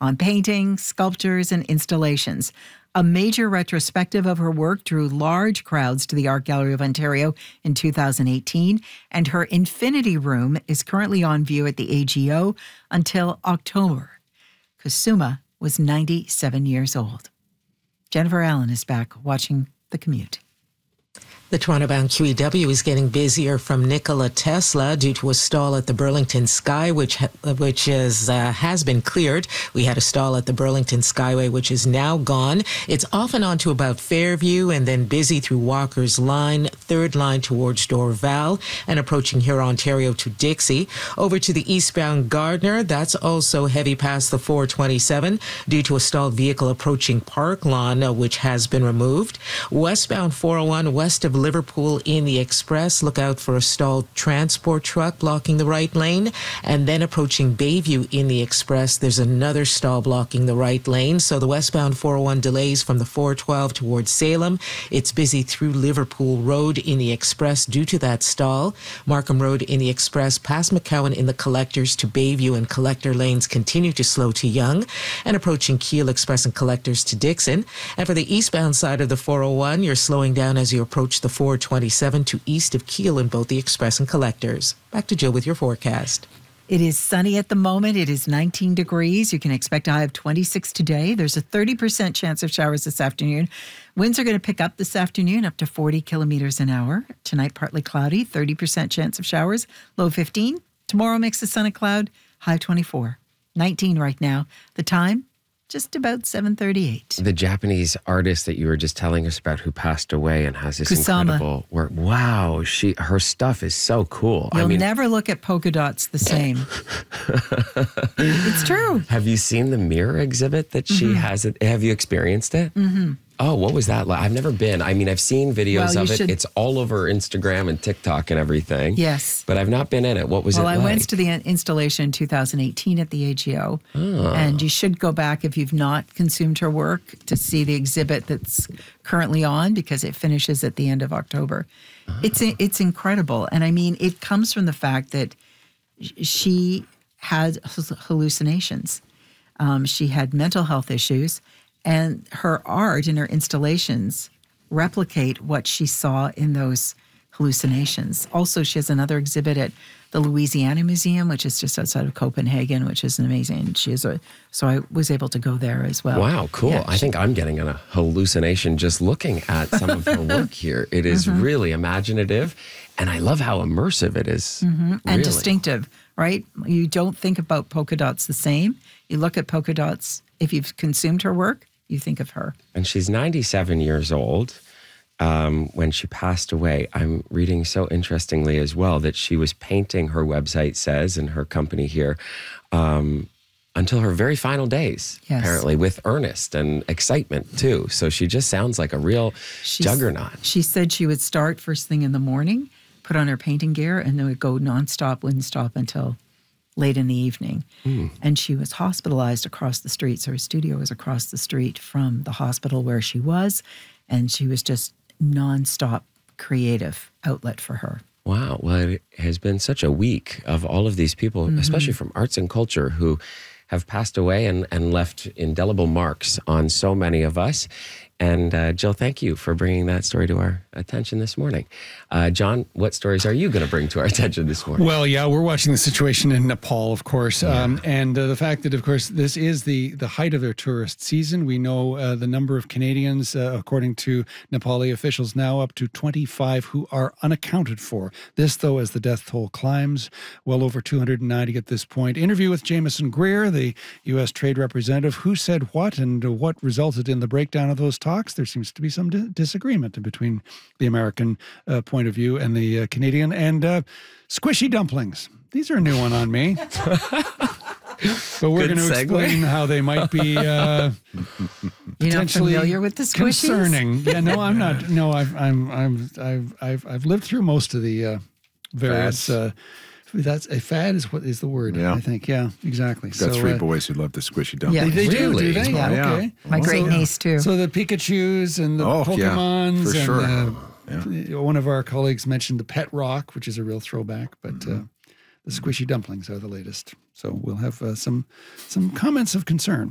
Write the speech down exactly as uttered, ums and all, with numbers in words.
on paintings, sculptures, and installations. A major retrospective of her work drew large crowds to the Art Gallery of Ontario in two thousand eighteen, and her Infinity Room is currently on view at the A G O until October. Kusuma was ninety-seven years old. Jennifer Allen is back watching The Commute. The Toronto-bound Q E W is getting busier from Nikola Tesla due to a stall at the Burlington Sky, which which is uh, has been cleared. We had a stall at the Burlington Skyway, which is now gone. It's off and on to about Fairview, and then busy through Walker's Line, third line towards Dorval, and approaching here Ontario to Dixie. Over to the eastbound Gardner, that's also heavy past the four twenty-seven due to a stalled vehicle approaching Park Lawn, uh, which has been removed. Westbound four oh one west of Liverpool in the Express. Look out for a stalled transport truck blocking the right lane. And then approaching Bayview in the Express, there's another stall blocking the right lane. So the westbound four oh one delays from the four twelve towards Salem. It's busy through Liverpool Road in the Express due to that stall. Markham Road in the Express past McCowan in the Collectors to Bayview, and Collector lanes continue to slow to Yonge. And approaching Keele Express and Collectors to Dixon. And for the eastbound side of the four oh one, you're slowing down as you approach the four twenty-seven to east of Keele in both the Express and Collectors. Back to Jill with your forecast. It is sunny at the moment. It is nineteen degrees. You can expect a high of twenty-six today. There's a thirty percent chance of showers this afternoon. Winds are going to pick up this afternoon up to forty kilometers an hour. Tonight, partly cloudy, thirty percent chance of showers, low fifteen. Tomorrow, mix of sun and cloud, high twenty-four. nineteen right now. The time, just about seven thirty-eight. The Japanese artist that you were just telling us about who passed away and has this Kusama. incredible work. Wow, she her stuff is so cool. You'll I mean, never look at polka dots the same. It's true. have you seen the mirror exhibit that she Mm-hmm. has? It, have you experienced it? Mm-hmm. Oh, what was that like? I've never been. I mean, I've seen videos Well, of you it. should- It's all over Instagram and TikTok and everything. Yes. But I've not been in it. What was Well, it I like? went to the installation in two thousand eighteen at the A G O, and you should go back if you've not consumed her work to see the exhibit that's currently on, because it finishes at the end of October. It's it's incredible, and I mean, it comes from the fact that she had hallucinations. Um, she had mental health issues, and her art and her installations replicate what she saw in those hallucinations. Also, she has another exhibit at the Louisiana Museum, which is just outside of Copenhagen, which is amazing. She is a, so I was able to go there as well. Wow, cool. Yeah, I she- think I'm getting a hallucination just looking at some of her work here. It is Mm-hmm. really imaginative, and I love how immersive it is. and really. distinctive, right? You don't think about polka dots the same. You look at polka dots, if you've consumed her work, you think of her. And she's ninety-seven years old. Um, when she passed away, I'm reading so interestingly as well that she was painting, her website says, and her company here, um, until her very final days, Yes. apparently, with earnest and excitement too. So she just sounds like a real She's- juggernaut. She said she would start first thing in the morning, put on her painting gear, and then would go nonstop, wouldn't stop until late in the evening. And she was hospitalized across the street. So her studio was across the street from the hospital where she was. And she was just nonstop creative outlet for her. Wow. Well, it has been such a week of all of these people, Mm-hmm. especially from arts and culture, who have passed away and, and left indelible marks on so many of us. And uh, Jill, thank you for bringing that story to our attention this morning. Uh, John, what stories are you going to bring to our attention this morning? Well, yeah, we're watching the situation in Nepal, of course, um, and uh, the fact that, of course, this is the the height of their tourist season. We know uh, the number of Canadians, uh, according to Nepali officials, now up to twenty-five who are unaccounted for. This, though, as the death toll climbs, well over two hundred ninety at this point. Interview with Jameson Greer, the U S trade representative, who said what and uh, what resulted in the breakdown of those talks. There seems to be some di- disagreement between the American uh, point of view and the uh, Canadian. And uh, squishy dumplings. These are a new one on me. But we're Good going to segue. explain how they might be uh, You're not potentially familiar with the squishies? concerning. Yeah, no, I'm not. No, I've, I'm, I'm, I've, I've, I've lived through most of the uh, various. Uh, that's a fad is what is the word. Yeah. I think. Yeah, exactly. Got so, three uh, boys who love the squishy Yeah. dumplings. They, they do, Really? do they? Yeah. Yeah. Okay. My great So- niece, too. So the Pikachus and the Oh, yeah, Pokemons for and sure. uh, one of our colleagues mentioned the Pet Rock, which is a real throwback, but Mm-hmm. uh, the squishy dumplings are the latest. So we'll have uh, some some comments of concern.